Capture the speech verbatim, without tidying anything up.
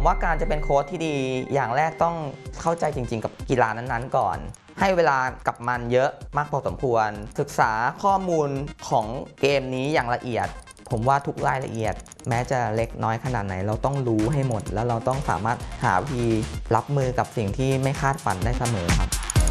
ผมว่าการจะเป็นโค้ชที่ดีอย่างแรกต้องเข้าใจจริงๆกับกีฬานั้นๆก่อนให้เวลากับมันเยอะมากพอสมควรศึกษาข้อมูลของเกมนี้อย่างละเอียดผมว่าทุกรายละเอียดแม้จะเล็กน้อยขนาดไหนเราต้องรู้ให้หมดแล้วเราต้องสามารถหาวิธีรับมือกับสิ่งที่ไม่คาดฝันได้เสมอครับ